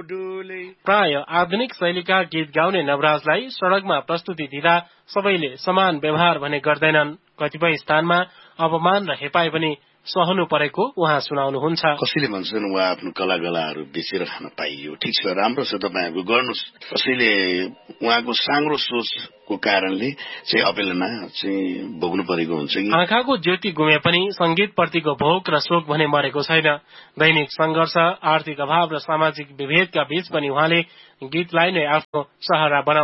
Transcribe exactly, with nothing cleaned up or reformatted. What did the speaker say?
प्राय आधुनिक शैलीका गीत गाउने नवराजलाई सड़कमा प्रस्तुति दिँदा सबैले समान व्यवहार भने गर्दैनन्। कतिपय स्थानमा अपमान र हेपाई पनि सहनु परेको उहाँ सुनाउनुहुन्छ। कसैले भन्छन् उहाँ आफ्नो कला कलाहरू बेचेर खान पाइयो, ठिक छ, राम्रो छ, तपाईँहरूको गर्नुहोस्। कसैले उहाँको साङ्ग्रो सोचको कारणले चाहिँ अपेलमा चाहिँ भोग्नु परेको हुन्छ। आँखाको ज्योति गुमे पनि संगीत प्रतिको भोक र शोक भने मरेको छैन। दैनिक संघर्ष, आर्थिक अभाव र सामाजिक विभेदका बीच पनि उहाँले गीतलाई नै आफ्नो सहारा बनाउनु